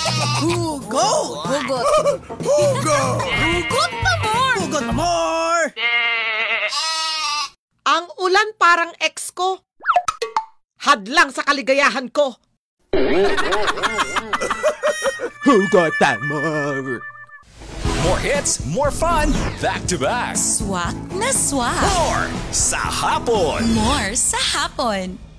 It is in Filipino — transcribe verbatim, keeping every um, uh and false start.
Hugot! Hugot. Hugot! Hugot pa more! Hugot pa more! Ang ulan parang ex ko. Hadlang sa kaligayahan ko. Hugot pa more! More hits, more fun, back to back. Swak na swak. More sa hapon. More sa hapon.